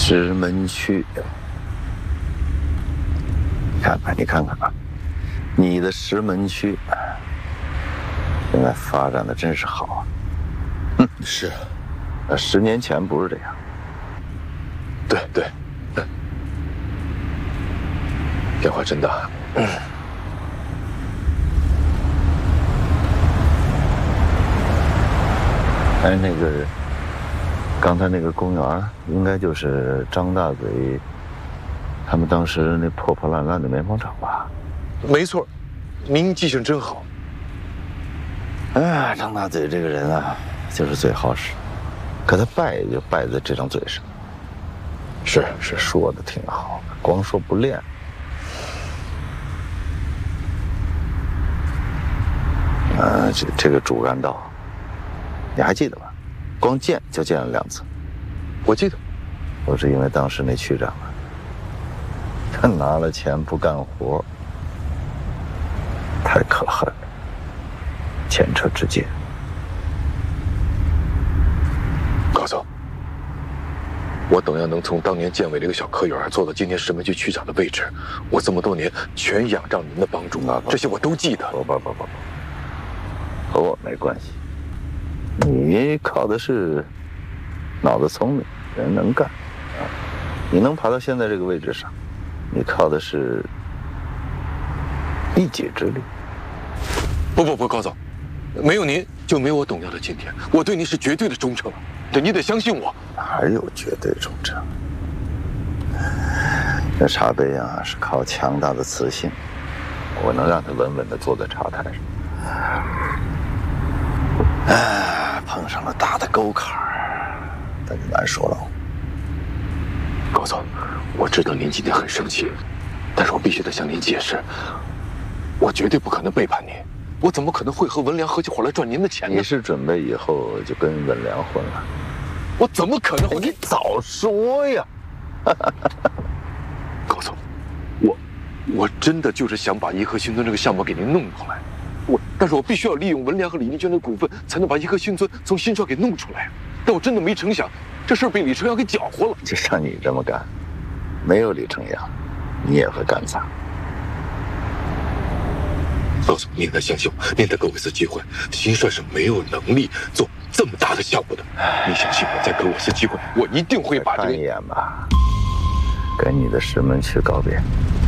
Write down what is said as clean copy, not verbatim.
石门区，你看看啊，你的石门区现在发展的真是好啊。 是。 10年前不是这样。 对，变化真大。 哎，那个，刚才那个公园应该就是张大嘴他们当时那破破烂烂的棉纺厂吧？ 没错，您记性真好。 哎，张大嘴这个人啊，就是嘴好使，可他败也就败在这张嘴上。是说的挺好，光说不练。这个主干道，你还记得吧？光建就建了2次。 我记得， 都是因为当时那区长啊，他拿了钱不干活，太可恨了，前车之鉴。 高总，我等要能从当年建委这个小科员做到今天石门区区长的位置，我这么多年全仰仗您的帮助，这些我都记得。 不，和我没关系。你靠的是脑子聪明，人能干啊！你能爬到现在这个位置上，你靠的是一己之力。 不，高总，没有您就没有我董耀的今天。我对您是绝对的忠诚，对，你得相信我。 哪有绝对忠诚？这茶杯啊，是靠强大的磁性，我能让它稳稳地坐在茶台上。碰上了大的沟坎儿，那就难说了。 高总，我知道您今天很生气，但是我必须得向您解释，我绝对不可能背叛您，我怎么可能会和文良合起伙来赚您的钱呢？ 你是准备以后就跟文良混了？ 我怎么可能会？ 你早说呀！ 高总，我真的就是想把颐和新村这个项目给您弄出来，但是我必须要利用文良和李立娟的股份，才能把颐和新村从新创给弄出来。但我真的没成想，这事儿被李成阳给搅和了。 就像你这么干，没有李成阳，你也会干砸。 高总，您得相信我，您得给我一次机会。新帅是没有能力做这么大的项目的，你相信我，再给我一次机会，我一定会把这个。 看一眼吧，跟你的石门区告别。